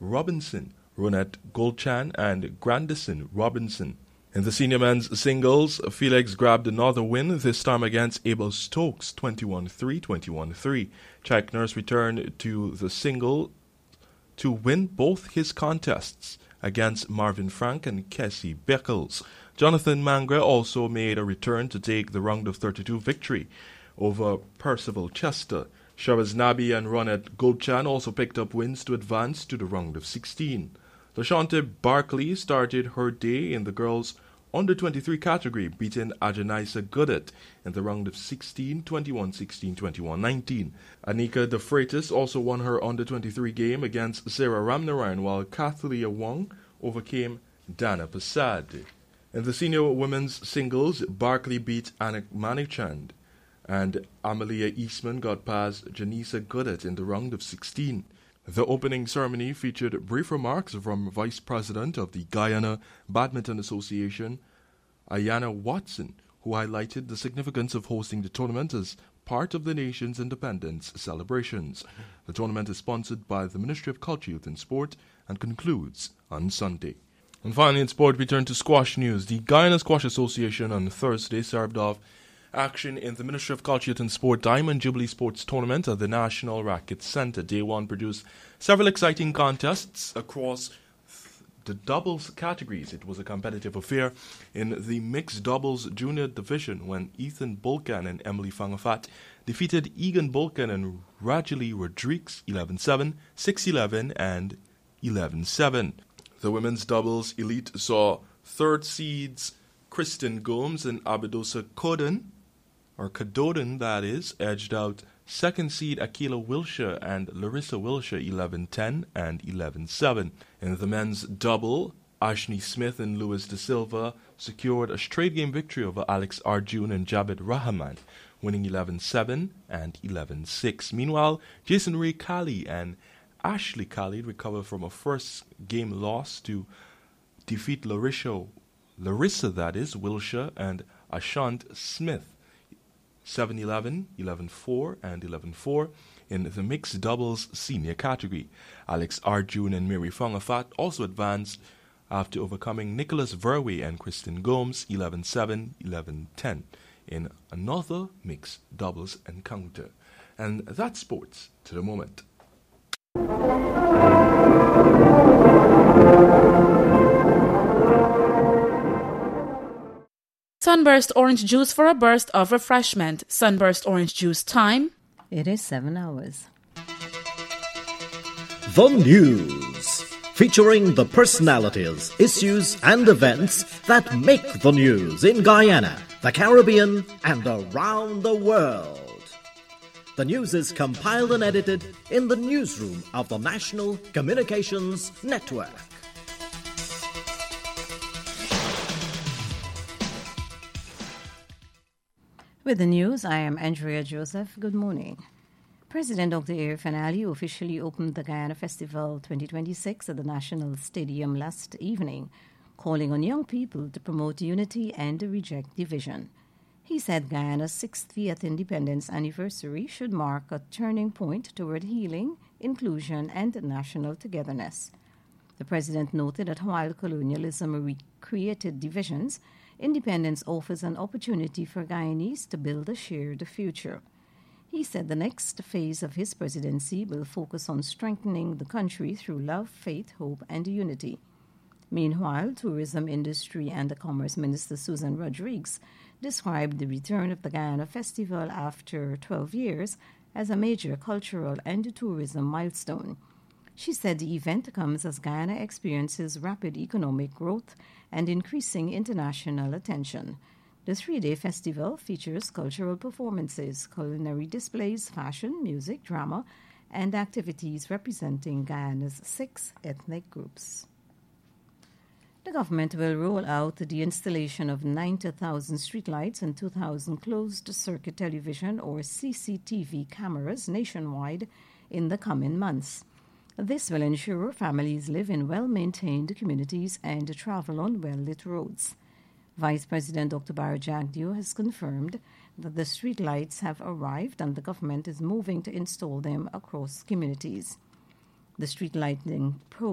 Robinson, Ronette Goldchan, and Grandison Robinson. In the senior men's singles, Felix grabbed another win, this time against Abel Stokes, 21-3, 21-3. Chuck Nurse returned to the single to win both his contests against Marvin Frank and Kessie Beckles. Jonathan Mangre also made a return to take the round of 32 victory over Percival Chester. Shabazz Nabi and Ronette Goldchan also picked up wins to advance to the round of 16. Lashante Barkley started her day in the girls' under-23 category, beating Ajanaisa Goodet in the round of 16, 21-16, 21-19. Anika De Freitas also won her under-23 game against Sarah Ramnarayan, while Kathalia Wong overcame Dana Pasad. In the senior women's singles, Barkley beat Anik Manichand, and Amalia Eastman got past Janisa Goodet in the round of 16. The opening ceremony featured brief remarks from Vice President of the Guyana Badminton Association, Ayana Watson, who highlighted the significance of hosting the tournament as part of the nation's independence celebrations. The tournament is sponsored by the Ministry of Culture, Youth and Sport and concludes on Sunday. And finally in sport, we turn to squash news. The Guyana Squash Association on Thursday served off action in the Ministry of Culture, Youth and Sport Diamond Jubilee Sports Tournament at the National Racquet Centre. Day one produced several exciting contests across the doubles categories. It was a competitive affair in the mixed doubles junior division when Ethan Bulkan and Emily Fangafat defeated Egan Bulkan and Rajali Rodriguez 11-7, 6-11, and 11-7. The women's doubles elite saw third seeds Kristen Gomes and Abidosa Kadoden, that is, edged out second seed Akila Wilshire and Larissa Wilshire 11-10 and 11-7. In the men's double, Ashni Smith and Luis De Silva secured a straight game victory over Alex Arjun and Jabed Rahman, winning 11-7 and 11-6. Meanwhile, Jason Ray Kali and Ashley Kali recovered from a first game loss to defeat Larissa, that is, Wilshire and Ashant Smith 7-11, 11-4, and 11-4 in the mixed doubles senior category. Alex Arjun and Mary Fangafat also advanced after overcoming Nicholas Verwey and Kristen Gomes 11-7, 11-10 in another mixed doubles encounter. And that's sports to the moment. Sunburst orange juice for a burst of refreshment. Sunburst orange juice time. It is 7 hours. The News, featuring the personalities, issues and events that make the news in Guyana, the Caribbean and around the world. The news is compiled and edited in the newsroom of the National Communications Network. With the news, I am Andrea Joseph. Good morning. President Dr. Irfaan Ali officially opened the Guyana Festival 2026 at the National Stadium last evening, calling on young people to promote unity and reject division. He said Guyana's 60th independence anniversary should mark a turning point toward healing, inclusion, and national togetherness. The president noted that while colonialism recreated divisions, independence offers an opportunity for Guyanese to build a shared future. He said the next phase of his presidency will focus on strengthening the country through love, faith, hope, and unity. Meanwhile, Tourism Industry and Commerce Minister Susan Rodriguez described the return of the Guyana Festival after 12 years as a major cultural and tourism milestone. She said the event comes as Guyana experiences rapid economic growth and increasing international attention. The 3-day festival features cultural performances, culinary displays, fashion, music, drama, and activities representing Guyana's 6 ethnic groups. The government will roll out the installation of 90,000 streetlights and 2,000 closed-circuit television or CCTV cameras nationwide in the coming months. This will ensure families live in well-maintained communities and travel on well-lit roads. Vice President Dr. Barra Jagdeo has confirmed that the streetlights have arrived and the government is moving to install them across communities. The street lighting